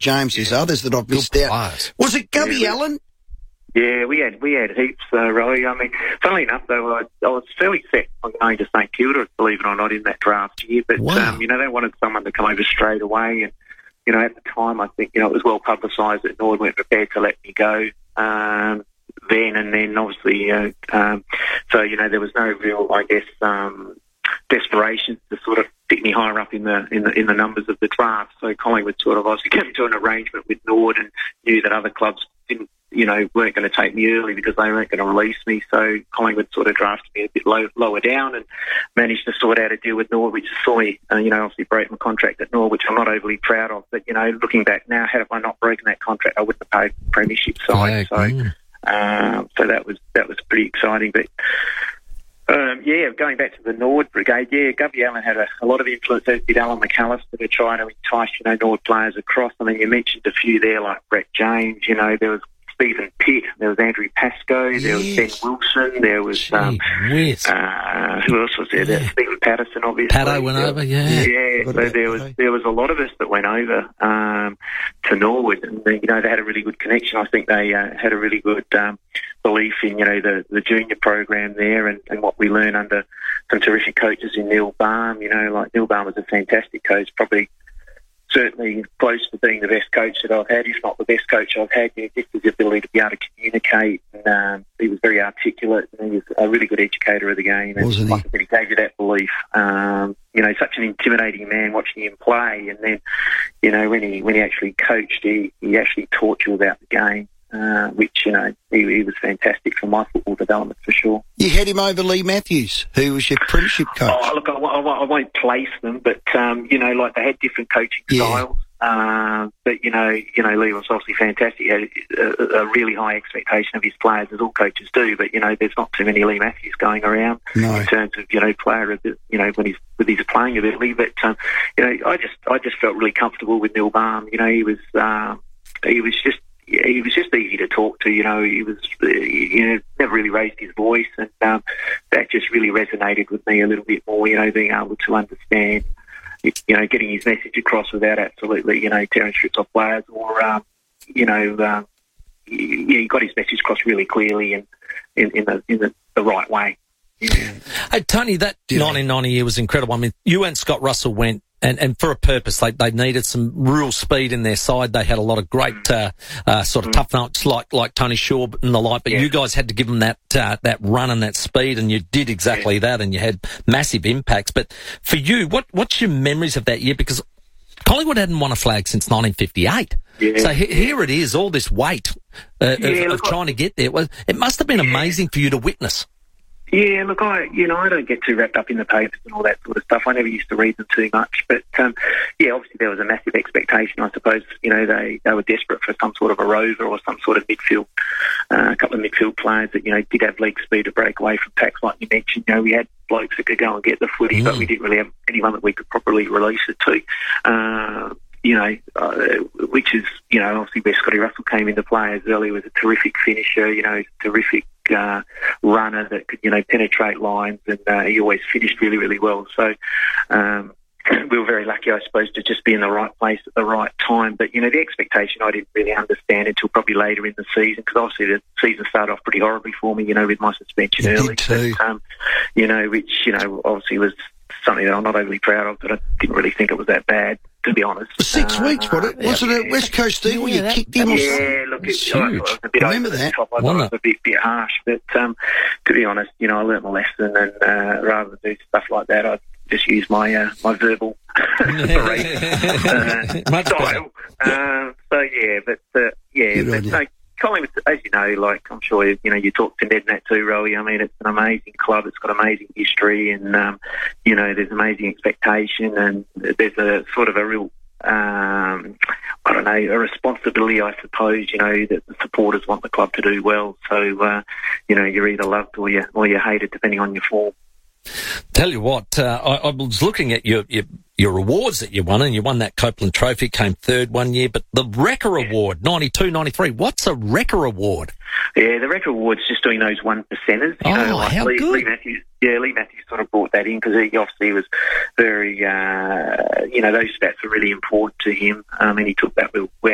James. There's others that I've missed out. Was it Gubby Allen? Yeah, we had heaps, Roy. I mean, funnily enough, though, I was fairly set on going to St Kilda, believe it or not, in that draft year. But, they wanted someone to come over straight away. And, at the time, I think, it was well publicised that Nord weren't prepared to let me go then. And then, obviously, there was no real, I guess, desperation to sort of pick me higher up in the numbers of the draft. So Collingwood sort of obviously came to an arrangement with Nord and knew that other clubs didn't, weren't going to take me early because they weren't going to release me. So Collingwood sort of drafted me a bit lower down and managed to sort out a deal with Nord, which saw me, obviously break my contract at Nord, which I'm not overly proud of. But, looking back now, had I not broken that contract, I wouldn't have paid the premiership side. So that was pretty exciting. But, going back to the Nord brigade, Gubby Allen had a lot of influence, as did Alan McAllister, to try to entice, Nord players across. I mean, you mentioned a few there, like Brett James, there was Stephen Pitt, there was Andrew Pascoe, there was Ben Wilson, there was who else was there? Stephen Patterson, obviously. Pato went over, so there was a lot of us that went over to Norwood, and they had a really good connection. I think they had a really good belief in the junior program there, and what we learned under some terrific coaches in Neil Baum. Like Neil Baum was a fantastic coach, probably. Certainly close to being the best coach that I've had, if not the best coach I've had. Just his ability to be able to communicate. And, he was very articulate, and he was a really good educator of the game. Wasn't he? He gave you that belief. Such an intimidating man watching him play. And then, when he actually coached, he actually taught you about the game. Which, he was fantastic for my football development for sure. You had him over Lee Matthews, who was your premiership coach. Oh, look, I won't place them, but, they had different coaching styles. But, Lee was obviously fantastic. He had a really high expectation of his players, as all coaches do, but, there's not too many Lee Matthews going around in terms of, player, when he's with his playing ability. But, I just felt really comfortable with Neil Baum. He was just easy to talk to. He was, never really raised his voice, and that just really resonated with me a little bit more. Being able to understand, getting his message across without absolutely, tearing strips off players, or he got his message across really clearly and in the right way. Yeah. Hey Tony, that 1990 year was incredible. I mean, you and Scott Russell went. And for a purpose, they needed some real speed in their side. They had a lot of great sort of tough nuts like Tony Shaw and the like. But you guys had to give them that run and that speed, and you did exactly that, and you had massive impacts. But for you, what's your memories of that year? Because Collingwood hadn't won a flag since 1958. Yeah. So here it is, all this weight of trying to get there. Well, it must have been amazing for you to witness. Yeah, look, I don't get too wrapped up in the papers and all that sort of stuff. I never used to read them too much. But, obviously there was a massive expectation. I suppose, they were desperate for some sort of a rover or some sort of midfield, a couple of midfield players that, did have leg speed to break away from packs like you mentioned. We had blokes that could go and get the footy, but we didn't really have anyone that we could properly release it to. Which is, obviously where Scotty Russell came into play as early, was a terrific finisher, terrific runner that could, penetrate lines, and he always finished really, really well. So we were very lucky, I suppose, to just be in the right place at the right time. But, the expectation I didn't really understand until probably later in the season, because obviously the season started off pretty horribly for me, with my suspension early. But, which, obviously was something that I'm not overly proud of, but I didn't really think it was that bad, to be honest. 6 weeks, wasn't it? Wasn't it a West Coast deal where you kicked him or something? Yeah, look, it's huge. a bit Remember over that? the top. I thought it was a bit harsh, but to be honest, I learnt my lesson, and rather than do stuff like that, I just use my my verbal style. Collingwood, as you know, I'm sure you talk to Ned and that too, Rowie. I mean, it's an amazing club. It's got amazing history, and there's amazing expectation, and there's a sort of a real, a responsibility, I suppose. that the supporters want the club to do well. So, you're either loved or you're hated, depending on your form. Tell you what, I was looking at your awards that you won, and you won that Copeland Trophy, came third one year, but the Wrecker Award, 92, 93, what's a Wrecker Award? Yeah, the Wrecker Award's just doing those 1%ers. How good. Lee Matthews sort of brought that in, because he obviously was very, those stats were really important to him, and he took that